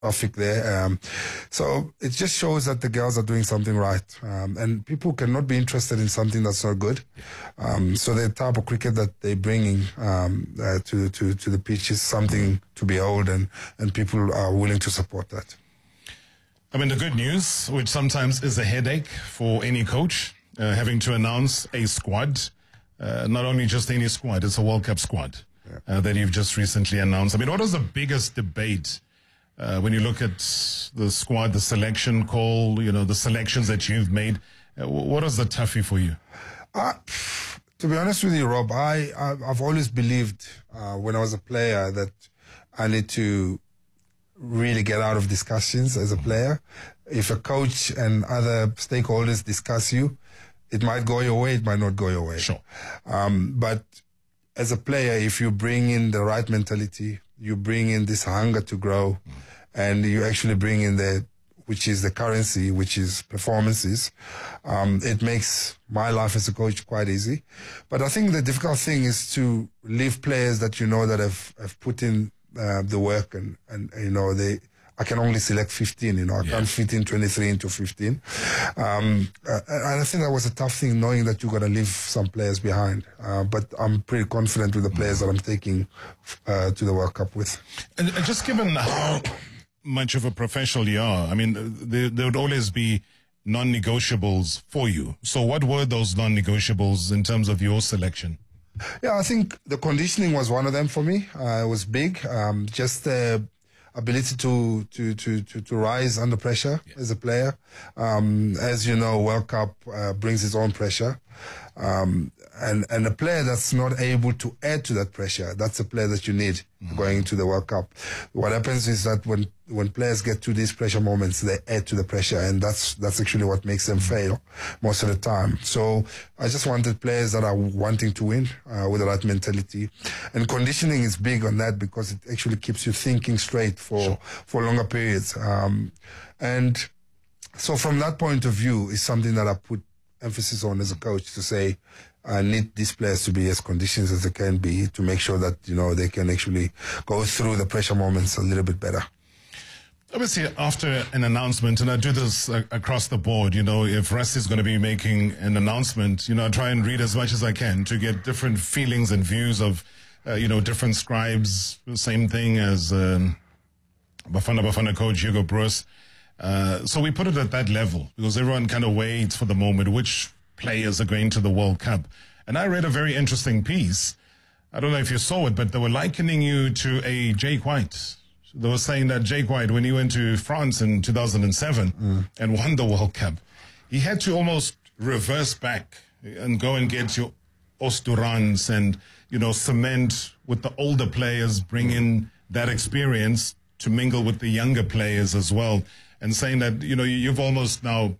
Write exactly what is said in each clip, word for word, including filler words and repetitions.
traffic there. Um, so it just shows that the girls are doing something right. Um, and people cannot be interested in something that's not good. Um, so the type of cricket that they're bringing um, uh, to, to, to the pitch is something to behold, and, and people are willing to support that. I mean, the good news, which sometimes is a headache for any coach, uh, having to announce a squad, uh, not only just any squad, it's a World Cup squad yeah. uh, that you've just recently announced. I mean, what was the biggest debate uh, when you look at the squad, the selection call, you know, the selections that you've made? Uh, what was the toughie for you? Uh, to be honest with you, Rob, I, I, I've always believed uh, when I was a player that I need to really get out of discussions as a player. If a coach and other stakeholders discuss you, it might go your way, it might not go your way. Sure. Um, but as a player, if you bring in the right mentality, you bring in this hunger to grow, mm. and you actually bring in the, which is the currency, which is performances, um, it makes my life as a coach quite easy. But I think the difficult thing is to leave players that you know that have, have put in Uh, the work, and, and you know they I can only select fifteen, you know I yeah. can't fit in twenty-three into fifteen, um, uh, and I think that was a tough thing, knowing that you're going to leave some players behind, uh, but I'm pretty confident with the players that I'm taking uh, to the World Cup with. And just given how much of a professional you are, I mean, there, there would always be non-negotiables for you. So what were those non-negotiables in terms of your selection? Yeah, I think the conditioning was one of them for me. Uh, it was big. Um, just the ability to, to, to, to, to rise under pressure yeah. as a player. Um, as you know, World Cup uh, brings its own pressure. Um, and, and a player that's not able to add to that pressure, that's a player that you need mm-hmm. going into the World Cup. What happens is that when, when players get to these pressure moments, they add to the pressure, and that's, that's actually what makes them fail most of the time. So I just wanted players that are wanting to win, uh, with the right mentality. And conditioning is big on that, because it actually keeps you thinking straight for, sure. for longer periods. Um, and so from that point of view, is something that I put emphasis on as a coach, to say, I need these players to be as conditioned as they can be, to make sure that, you know, they can actually go through the pressure moments a little bit better. Obviously, after an announcement, and I do this uh, across the board, you know, if Russ is going to be making an announcement, you know, I try and read as much as I can to get different feelings and views of, uh, you know, different scribes. Same thing as um, Bafana Bafana coach Hugo Broos. Uh, so we put it at that level, because everyone kind of waits for the moment which players are going to the World Cup. And I read a very interesting piece. I don't know if you saw it, but they were likening you to a Jake White. They were saying that Jake White, when he went to France in two thousand seven mm. and won the World Cup, he had to almost reverse back and go and get your Osturans and, you know, cement with the older players, bring in that experience to mingle with the younger players as well. And saying that, you know, you've almost now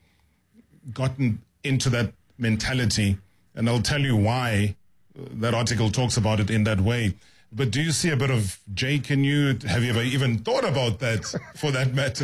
gotten into that mentality. And I'll tell you why that article talks about it in that way. But do you see a bit of Jake in you? Have you ever even thought about that, for that matter?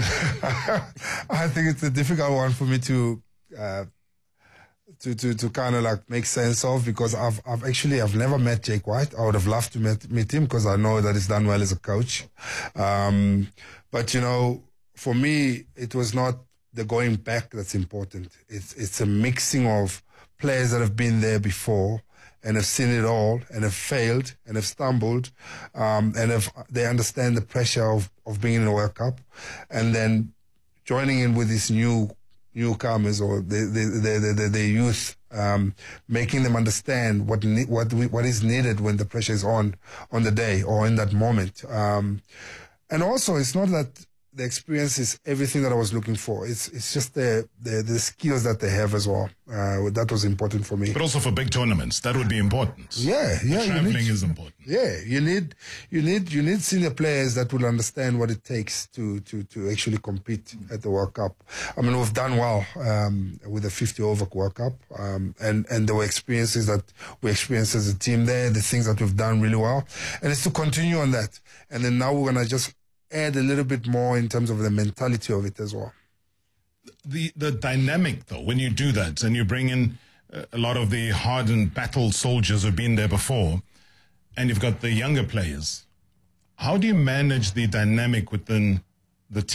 I think it's a difficult one for me to uh, to to, to kind of like make sense of, because I've I've actually I've never met Jake White. I would have loved to meet, meet him, because I know that he's done well as a coach. Um, but, you know, for me, it was not the going back that's important. It's it's a mixing of players that have been there before and have seen it all and have failed and have stumbled, um, and have, they understand the pressure of, of being in a World Cup, and then joining in with these new newcomers or the the the, the, the youth, um, making them understand what ne- what we, what is needed when the pressure is on on the day or in that moment. Um, and also, it's not that the experience is everything that I was looking for. It's it's just the the, the skills that they have as well. Uh, that was important for me. But also for big tournaments, that would be important. Yeah, yeah. The traveling need, is important. Yeah, you need you need you need senior players that will understand what it takes to to to actually compete at the World Cup. I mean, we've done well um, with the fifty over World Cup, um, and and there were experiences that we experienced as a team there. The things that we've done really well, and it's to continue on that. And then now we're gonna just add a little bit more in terms of the mentality of it as well. The the dynamic, though, when you do that and you bring in a lot of the hardened battle soldiers who've been there before, and you've got the younger players, how do you manage the dynamic within the